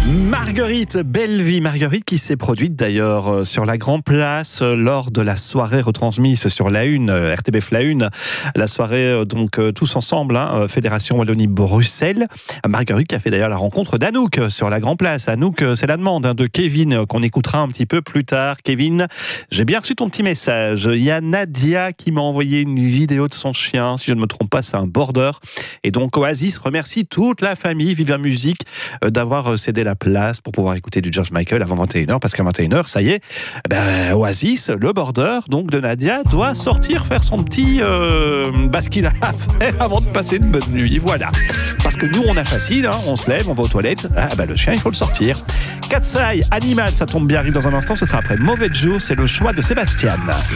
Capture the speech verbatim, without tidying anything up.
Marguerite, belle vie. Marguerite qui s'est produite d'ailleurs sur la Grand Place lors de la soirée retransmise sur la Une, R T B F la Une, la soirée donc tous ensemble, hein, Fédération Wallonie-Bruxelles. Marguerite qui a fait d'ailleurs la rencontre d'Anouk sur la Grand Place. Anouk, c'est la demande hein, de Kevin qu'on écoutera un petit peu plus tard. Kevin, j'ai bien reçu ton petit message. Il y a Nadia qui m'a envoyé une vidéo de son chien, si je ne me trompe pas, c'est un border. Et donc Oasis remercie toute la famille Viva Musique d'avoir cédé la place pour pouvoir écouter du George Michael avant vingt et une heures, parce qu'à vingt et une heures, ça y est, ben, Oasis, le border donc de Nadia, doit sortir faire son petit euh, bah, ce qu'il a à faire avant de passer une bonne nuit. Voilà. Parce que nous, on a facile, hein, on se lève, on va aux toilettes, ah, ben, le chien, il faut le sortir. Cat's Eye, Animal, ça tombe bien, arrive dans un instant, ce sera après Mauvais Jour, c'est le choix de Sébastien.